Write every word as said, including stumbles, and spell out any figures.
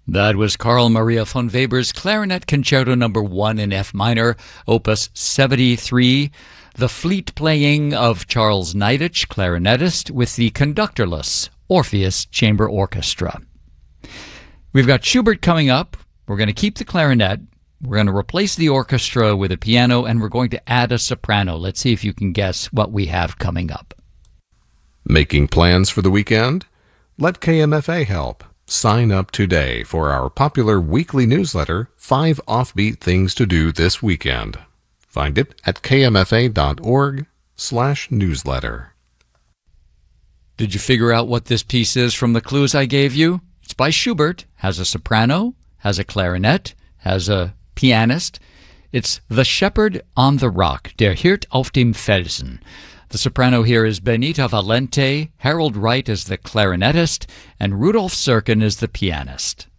That was Carl Maria von Weber's Clarinet Concerto Number one in F minor, Opus seventy-three, the fleet playing of Charles Neidich, clarinetist, with the conductorless Orpheus Chamber Orchestra. We've got Schubert coming up. We're going to keep the clarinet. We're going to replace the orchestra with a piano, and we're going to add a soprano. Let's see if you can guess what we have coming up. Making plans for the weekend? Let K M F A help. Sign up today for our popular weekly newsletter, Five Offbeat Things to Do This Weekend. Find it at kmfa.org slash newsletter. Did you figure out what this piece is from the clues I gave you? It's by Schubert, has a soprano, has a clarinet, has a pianist. It's The Shepherd on the Rock, Der Hirt auf dem Felsen. The soprano here is Benita Valente, Harold Wright is the clarinetist, and Rudolf Serkin is the pianist.